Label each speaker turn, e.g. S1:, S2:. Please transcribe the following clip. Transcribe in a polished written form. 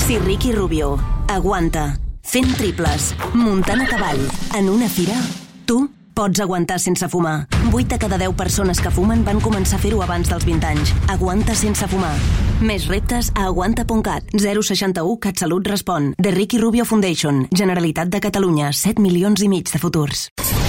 S1: Si Ricky Rubio aguanta fent triples, muntant a cavall, en una fira, tu pots aguantar sense fumar. 8 de cada 10 persones que fumen van començar a fer-ho abans dels 20 anys. Aguanta sense fumar. Més reptes a aguanta.cat. 061 CatSalut respon. The Ricky Rubio Foundation. Generalitat de Catalunya. 7 milions i mig de futurs.